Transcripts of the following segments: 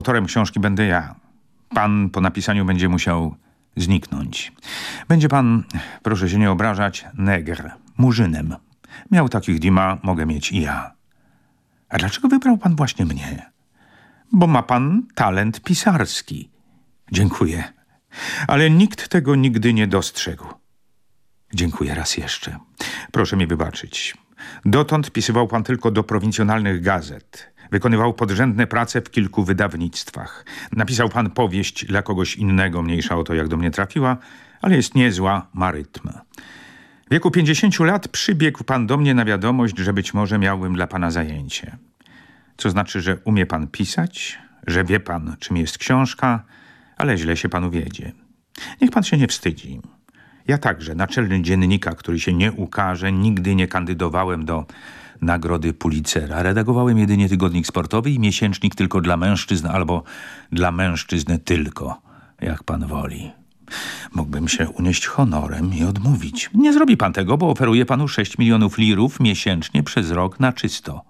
Autorem książki będę ja. Pan po napisaniu będzie musiał zniknąć. Będzie pan, proszę się nie obrażać, negr, murzynem. Miał takich Dima, mogę mieć i ja. A dlaczego wybrał pan właśnie mnie? Bo ma pan talent pisarski. Dziękuję. Ale nikt tego nigdy nie dostrzegł. Dziękuję raz jeszcze. Proszę mi wybaczyć. Dotąd pisywał pan tylko do prowincjonalnych gazet. Wykonywał podrzędne prace w kilku wydawnictwach. Napisał pan powieść dla kogoś innego, mniejsza o to, jak do mnie trafiła, ale jest niezła, ma rytm. W wieku 50 lat przybiegł pan do mnie na wiadomość, że być może miałbym dla pana zajęcie. Co znaczy, że umie pan pisać, że wie pan, czym jest książka, ale źle się panu wiedzie. Niech pan się nie wstydzi. Ja także, naczelny dziennika, który się nie ukaże, nigdy nie kandydowałem do nagrody Pulitzera. Redagowałem jedynie tygodnik sportowy i miesięcznik tylko dla mężczyzn albo dla mężczyzn tylko, jak pan woli. Mógłbym się unieść honorem i odmówić. Nie zrobi pan tego, bo oferuję panu 6 milionów lirów miesięcznie przez rok na czysto.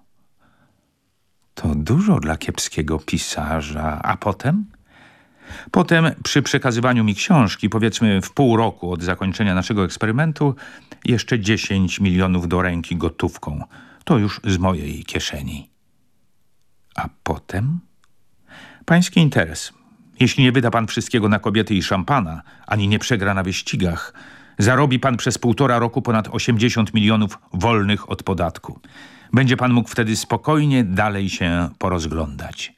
To dużo dla kiepskiego pisarza. A potem? Potem przy przekazywaniu mi książki, powiedzmy w pół roku od zakończenia naszego eksperymentu, jeszcze 10 milionów do ręki gotówką. To już z mojej kieszeni. A potem? Pański interes. Jeśli nie wyda pan wszystkiego na kobiety i szampana, ani nie przegra na wyścigach, zarobi pan przez 1,5 roku ponad 80 milionów wolnych od podatku. Będzie pan mógł wtedy spokojnie dalej się porozglądać.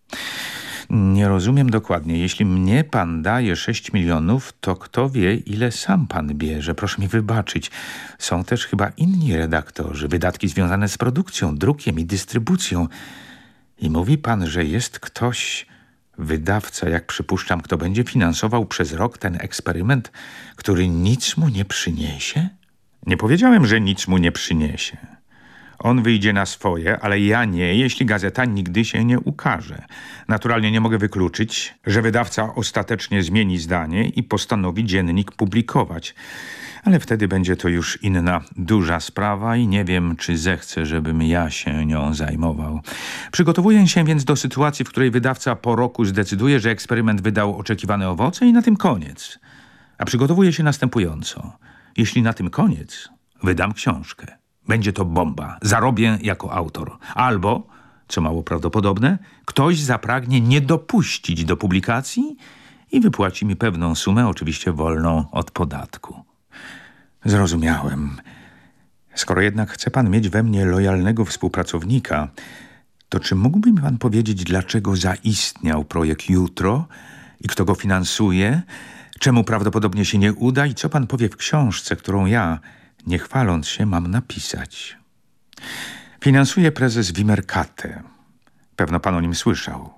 Nie rozumiem dokładnie. Jeśli mnie pan daje 6 milionów, to kto wie, ile sam pan bierze. Proszę mi wybaczyć. Są też chyba inni redaktorzy. Wydatki związane z produkcją, drukiem i dystrybucją. I mówi pan, że jest ktoś, wydawca, jak przypuszczam, kto będzie finansował przez rok ten eksperyment, który nic mu nie przyniesie? Nie powiedziałem, że nic mu nie przyniesie. On wyjdzie na swoje, ale ja nie, jeśli gazeta nigdy się nie ukaże. Naturalnie nie mogę wykluczyć, że wydawca ostatecznie zmieni zdanie i postanowi dziennik publikować. Ale wtedy będzie to już inna, duża sprawa i nie wiem, czy zechce, żebym ja się nią zajmował. Przygotowuję się więc do sytuacji, w której wydawca po roku zdecyduje, że eksperyment wydał oczekiwane owoce i na tym koniec. A przygotowuję się następująco. Jeśli na tym koniec, wydam książkę. Będzie to bomba. Zarobię jako autor. Albo, co mało prawdopodobne, ktoś zapragnie nie dopuścić do publikacji i wypłaci mi pewną sumę, oczywiście wolną od podatku. Zrozumiałem. Skoro jednak chce pan mieć we mnie lojalnego współpracownika, to czy mógłby mi pan powiedzieć, dlaczego zaistniał projekt Jutro i kto go finansuje, czemu prawdopodobnie się nie uda i co pan powie w książce, którą ja, nie chwaląc się, mam napisać? Finansuje prezes Vimercate. Pewno pan o nim słyszał.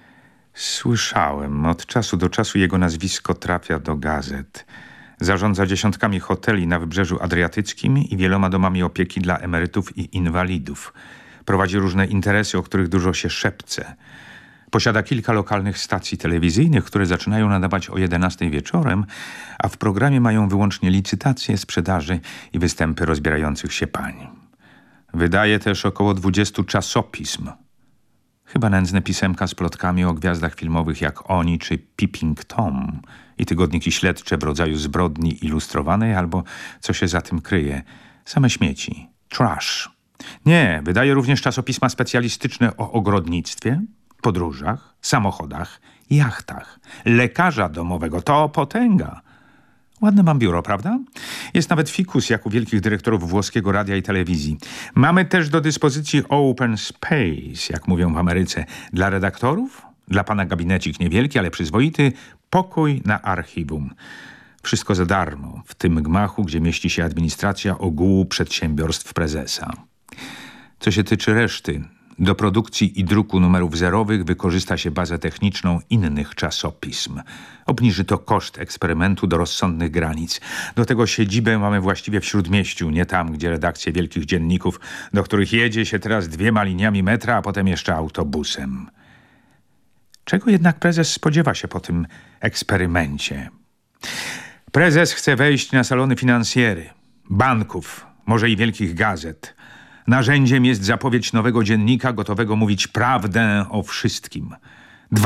Słyszałem. Od czasu do czasu jego nazwisko trafia do gazet. Zarządza dziesiątkami hoteli na Wybrzeżu Adriatyckim i wieloma domami opieki dla emerytów i inwalidów. Prowadzi różne interesy, o których dużo się szepce. Posiada kilka lokalnych stacji telewizyjnych, które zaczynają nadawać o 11 wieczorem, a w programie mają wyłącznie licytacje, sprzedaży i występy rozbierających się pań. Wydaje też około 20 czasopism. Chyba nędzne pisemka z plotkami o gwiazdach filmowych jak Oni czy Peeping Tom i tygodniki śledcze w rodzaju zbrodni ilustrowanej albo co się za tym kryje. Same śmieci. Trash. Nie, wydaje również czasopisma specjalistyczne o ogrodnictwie, podróżach, samochodach, jachtach. Lekarza domowego to potęga. Ładne mam biuro, prawda? Jest nawet fikus, jak u wielkich dyrektorów włoskiego radia i telewizji. Mamy też do dyspozycji open space, jak mówią w Ameryce. Dla redaktorów, dla pana gabinecik niewielki, ale przyzwoity, pokój na archiwum. Wszystko za darmo, w tym gmachu, gdzie mieści się administracja ogółu przedsiębiorstw prezesa. Co się tyczy reszty, do produkcji i druku numerów zerowych wykorzysta się bazę techniczną innych czasopism. Obniży to koszt eksperymentu do rozsądnych granic. Do tego siedzibę mamy właściwie w Śródmieściu, nie tam, gdzie redakcje wielkich dzienników, do których jedzie się teraz 2 liniami metra, a potem jeszcze autobusem. Czego jednak prezes spodziewa się po tym eksperymencie? Prezes chce wejść na salony finansjery, banków, może i wielkich gazet. Narzędziem jest zapowiedź nowego dziennika, gotowego mówić prawdę o wszystkim.